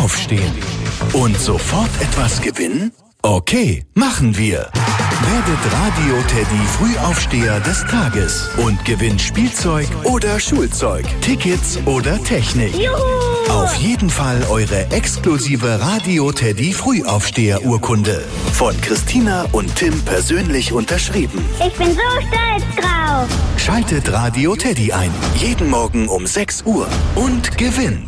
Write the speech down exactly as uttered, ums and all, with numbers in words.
aufstehen. Und sofort etwas gewinnen? Okay, machen wir. Werdet Radio Teddy Frühaufsteher des Tages und gewinnt Spielzeug oder Schulzeug, Tickets oder Technik. Juhu! Auf jeden Fall eure exklusive Radio Teddy Frühaufsteher-Urkunde. Von Christina und Tim persönlich unterschrieben. Ich bin so stolz drauf. Schaltet Radio Teddy ein. Jeden Morgen um sechs Uhr. Und gewinnt.